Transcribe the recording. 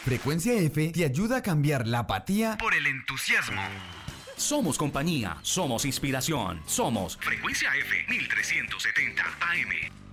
Frecuencia F te ayuda a cambiar la apatía por el entusiasmo. Somos compañía, somos inspiración, somos Frecuencia F 1370 AM.